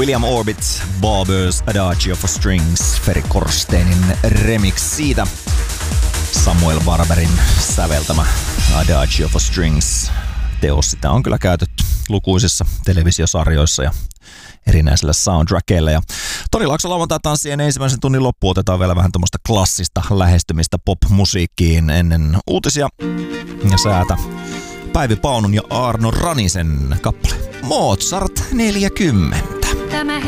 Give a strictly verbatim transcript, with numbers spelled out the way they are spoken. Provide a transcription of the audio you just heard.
William Orbit, Barber's Adagio for Strings, Ferry Korsteinin remix siitä. Samuel Barberin säveltämä Adagio for Strings teos. Sitä on kyllä käytetty lukuisissa televisiosarjoissa ja erinäisillä soundtrackeilla. Ja Toni Laakso lauantai-tanssien ensimmäisen tunnin loppuun otetaan vielä vähän tämmöistä klassista lähestymistä pop-musiikkiin ennen uutisia ja säätä. Päivi Paunun ja Arno Ranisen kappale Mozart neljäkymmentä. Tämä